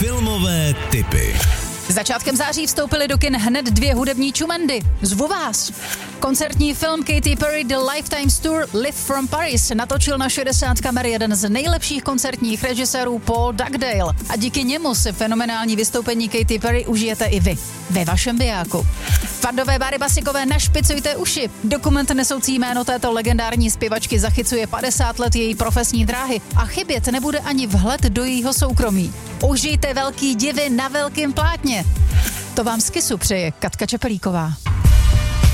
Filmové tipy. Začátkem září vstoupily do kin hned 2 hudební čumendy. Zvu vás! Koncertní film Katy Perry The Lifetimes Tour Live from Paris natočil na 60 kamer jeden z nejlepších koncertních režisérů Paul Dugdale. A díky němu si fenomenální vystoupení Katy Perry užijete i vy, ve vašem bijáku. Fandové Báry Basikové, našpicujte uši. Dokument nesoucí jméno této legendární zpěvačky zachycuje 50 let její profesní dráhy a chybět nebude ani vhled do jejího soukromí. Užijte velký divy na velkém plátně. To vám z Kisu přeje Katka Čepelíková.